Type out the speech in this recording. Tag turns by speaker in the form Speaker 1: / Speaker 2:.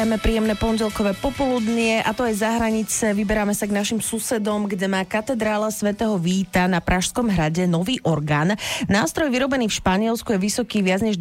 Speaker 1: Príjemné pondelkové popoludnie, a to aj za hranice. Vyberáme sa k našim susedom, kde má katedrála svätého Víta na Pražskom hrade nový orgán. Nástroj vyrobený v Španielsku je vysoký viac než